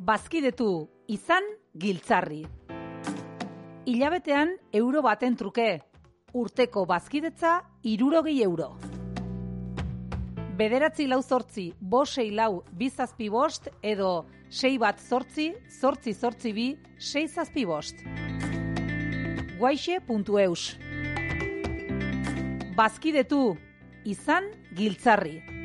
Bazkidetu izan giltzarri. Hilabetean euro baten truke. Urteko bazkidetza 60 euro. 9-4-5-6-lau-2-7-5 edo 6-1-8-8-2-6-6-5. Guaixe.eus. Bazkidetu izan giltzarri.